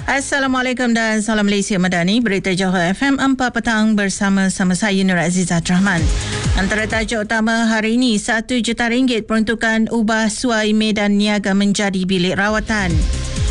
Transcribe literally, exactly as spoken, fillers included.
Assalamualaikum dan salam Malaysia Madani. Berita Johor F M empat petang bersama-sama saya Nur Azizah Rahman. Antara tajuk utama hari ini, satu juta ringgit peruntukan ubah suai medan niaga menjadi bilik rawatan.